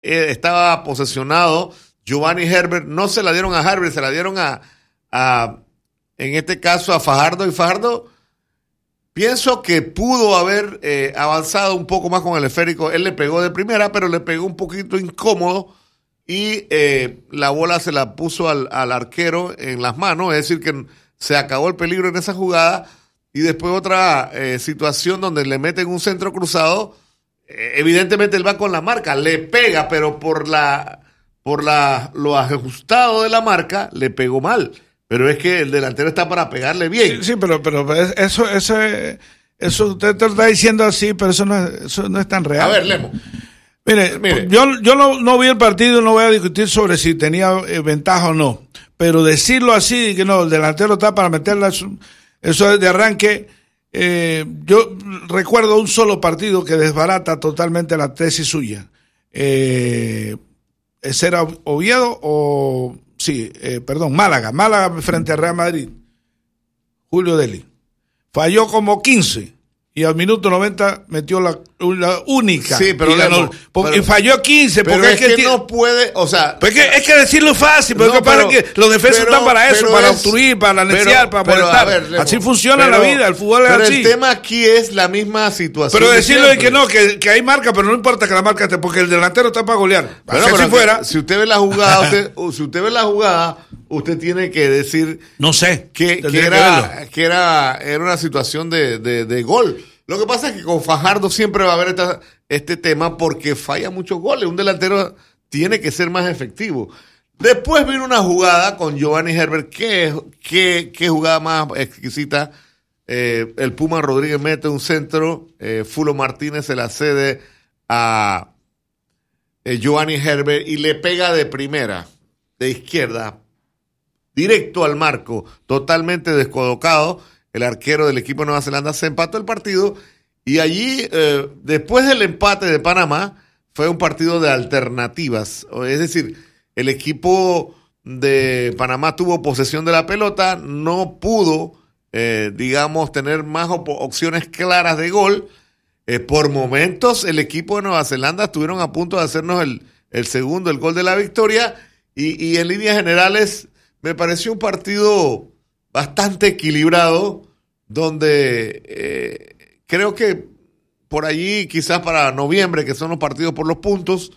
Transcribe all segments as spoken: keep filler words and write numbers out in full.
eh, estaba posesionado Giovanni Herbert, no se la dieron a Herbert, se la dieron a, a en este caso a Fajardo, y Fajardo pienso que pudo haber eh, avanzado un poco más con el esférico. Él le pegó de primera, pero le pegó un poquito incómodo y eh, la bola se la puso al, al arquero en las manos, es decir que se acabó el peligro en esa jugada. Y después otra eh, situación donde le meten un centro cruzado, eh, evidentemente él va con la marca, le pega, pero por la por la lo ajustado de la marca le pegó mal. Pero es que el delantero está para pegarle bien. Sí, sí, pero, pero eso, eso, eso usted te lo está diciendo así, pero eso no es, eso no es tan real. A ver, Lemo. Mire, Mire. yo, yo no, no vi el partido, no voy a discutir sobre si tenía eh, ventaja o no. Pero decirlo así, que no, el delantero está para meterla, eso, eso es de arranque. Eh, yo recuerdo un solo partido que desbarata totalmente la tesis suya. Eh, ¿Ese era Oviedo o...? Sí, eh, perdón, Málaga, Málaga frente a Real Madrid. Julio Deli. Falló como quince y al minuto noventa metió la, la única. Sí, pero, y, ganó, Lemo, porque, pero y falló quince. Pero porque es, es que, que no puede, o sea... Pues es, que, es que decirlo fácil, pero no, que pasa pero, que los defensas pero, están para eso, pero para es, obstruir, para anexar, para pero, molestar. Ver, Lemo, así funciona pero, la vida, el fútbol es pero así. Pero el tema aquí es la misma situación. Pero de decirlo de siempre. que no, que, que hay marca, pero no importa que la marca esté, porque el delantero está para golear. Bueno, si pero fuera... que, si usted ve la jugada, usted, si usted ve la jugada, usted tiene que decir... No sé. Que, que, era, que era, era una situación de, de, de gol. Lo que pasa es que con Fajardo siempre va a haber esta, este tema porque falla muchos goles. Un delantero tiene que ser más efectivo. Después vino una jugada con Giovanni Herbert. ¿Qué, qué, qué jugada más exquisita? Eh, el Puma Rodríguez mete un centro. Eh, Fulo Martínez se la cede a eh, Giovanni Herbert y le pega de primera, de izquierda, directo al marco, totalmente descolocado. El arquero del equipo de Nueva Zelanda se empató el partido y allí, eh, después del empate de Panamá, fue un partido de alternativas. Es decir, el equipo de Panamá tuvo posesión de la pelota, no pudo, eh, digamos, tener más op- opciones claras de gol. Eh, por momentos, el equipo de Nueva Zelanda estuvieron a punto de hacernos el, el segundo, el gol de la victoria. Y, y en líneas generales, me pareció un partido bastante equilibrado, donde eh, creo que por allí, quizás para noviembre, que son los partidos por los puntos,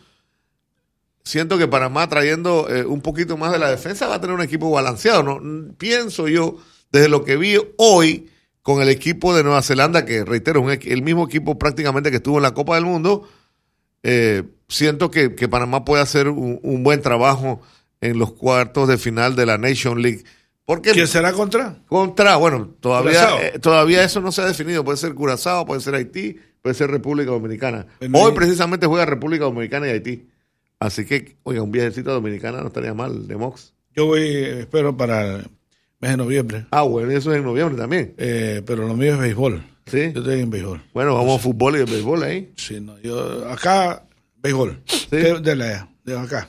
siento que Panamá trayendo eh, un poquito más de la defensa va a tener un equipo balanceado, ¿no? Pienso yo, desde lo que vi hoy con el equipo de Nueva Zelanda, que reitero, un, el mismo equipo prácticamente que estuvo en la Copa del Mundo, eh, siento que, que Panamá puede hacer un, un buen trabajo en los cuartos de final de la Nation League. Porque ¿Quién será contra? Contra, bueno, todavía eh, todavía eso no se ha definido. Puede ser Curazao, puede ser Haití, puede ser República Dominicana. Bueno, Hoy y... precisamente juega República Dominicana y Haití. Así que, oiga, un viajecito a Dominicana no estaría mal, de Mox. Yo voy, espero para el mes de noviembre. Ah, bueno, y eso es en noviembre también. Eh, pero lo mío es béisbol. Sí. Yo estoy en béisbol. Bueno, vamos a fútbol y el béisbol ahí. Sí, no, yo acá, béisbol. Sí. De, de, la, de acá.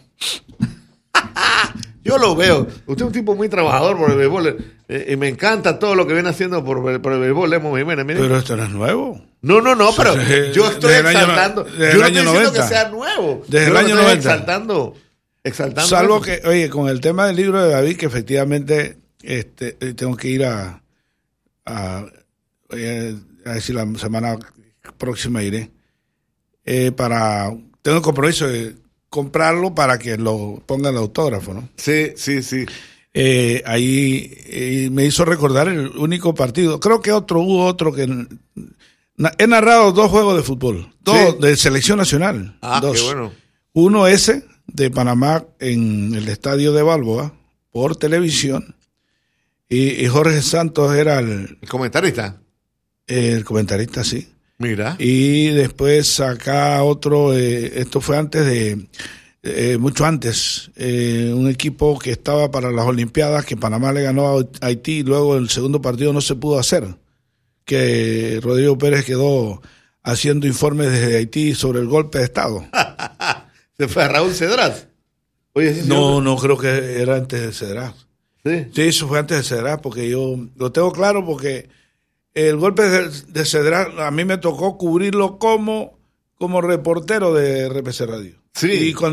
Yo lo veo. Usted es un tipo muy trabajador por el béisbol. Eh, y me encanta todo lo que viene haciendo por, por el béisbol. Lemo Jiménez, mire. Pero esto no es nuevo. No, no, no, pero desde, yo estoy exaltando. Año, yo no estoy diciendo noventa. que sea nuevo. Desde yo el año estoy noventa. Exaltando. exaltando Salvo eso. que, oye, con el tema del libro de David, que efectivamente este, tengo que ir a, a, a decir la semana próxima iré, eh, para, tengo el compromiso de comprarlo para que lo ponga el autógrafo, ¿no? Sí, sí, sí. Eh, ahí eh, me hizo recordar el único partido, creo que otro, hubo otro que na, he narrado dos juegos de fútbol, dos ¿Sí? de selección nacional. Ah, dos. qué bueno. Uno ese de Panamá en el estadio de Balboa por televisión y, y Jorge Santos era el, El comentarista. el comentarista, sí. Mira. Y después acá otro, eh, esto fue antes de, eh, mucho antes, eh, un equipo que estaba para las Olimpiadas, que Panamá le ganó a Haití y luego el segundo partido no se pudo hacer, que Rodrigo Pérez quedó haciendo informes desde Haití sobre el golpe de Estado. Se fue a Raúl Cedrás. Oye, ¿sí, No, no creo que era antes de Cedrás. Sí. Sí, eso fue antes de Cedrás, porque yo lo tengo claro porque el golpe de, de Cedrás a mí me tocó cubrirlo como, como reportero de R P C Radio. Sí. Y cuando